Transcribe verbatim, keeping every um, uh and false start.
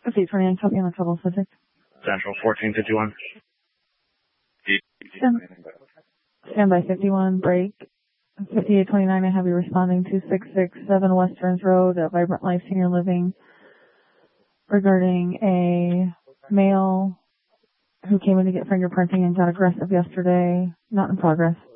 fifty-eight twenty-nine, copy on the trouble subject. Central fourteen fifty-one. Stand, stand by fifty-one, break. fifty-eight twenty-nine, I have you responding to six six seven Westerns Road at Vibrant Life Senior Living regarding a male who came in to get fingerprinting and got aggressive yesterday. Not in progress.